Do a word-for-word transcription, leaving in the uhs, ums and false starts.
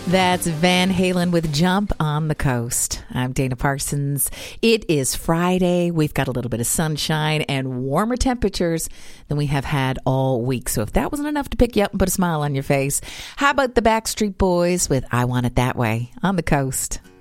That's Van Halen with Jump on the Coast. I'm Dana Parsons. It is Friday. We've got a little bit of sunshine and warmer temperatures than we have had all week. So if that wasn't enough to pick you up and put a smile on your face, how about the Backstreet Boys with I Want It That Way on the Coast?